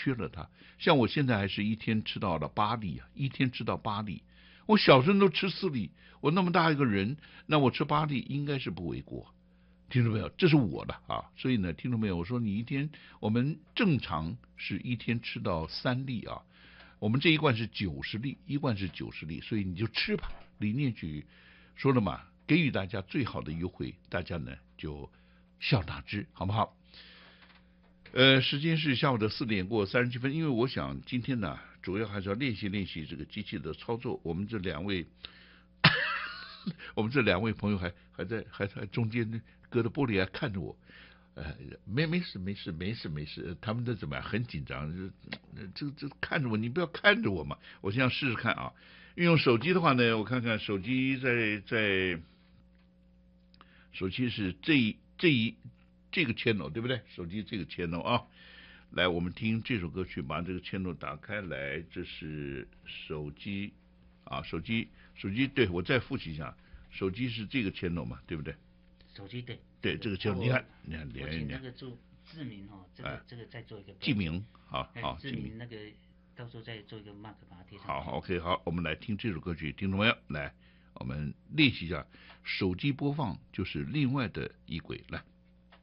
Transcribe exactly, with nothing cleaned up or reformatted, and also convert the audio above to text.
缺了它。像我现在还是一天吃到了八粒啊，一天吃到八粒。我小时候都吃四粒，我那么大一个人，那我吃八粒应该是不为过。听众朋友，这是我的啊，所以呢，听众朋友，我说你一天，我们正常是一天吃到三粒啊，我们这一罐是九十粒，一罐是九十粒，所以你就吃吧。理念局说了嘛，给予大家最好的优惠，大家呢就笑纳之，好不好？呃，时间是下午的四点过三十七分，因为我想今天呢，主要还是要练习练习这个机器的操作。我们这两位，我们这两位朋友还还在还在中间隔着玻璃还看着我，呃，没没事没事没事没事，他们的怎么样？很紧张，这这这看着我，你不要看着我嘛。我现在试试看啊，运用手机的话呢，我看看手机在在，手机是这一这一。这个 channel 对不对？手机这个 channel 啊，来，我们听这首歌曲，把这个 channel 打开来，这是手机啊，手机手机，对，我再复习一下，手机是这个 channel 嘛，对不对？ 手机对对这个 channel，你看你看， 我请那个注志明哈，这个、哎、这个再做一个记名，好好志明那个到时候再做一个 mark 把它贴上。 好 ，OK， 好，我们来听这首歌曲，听众朋友，来，我们练习一下，手机播放就是另外的一轨，来。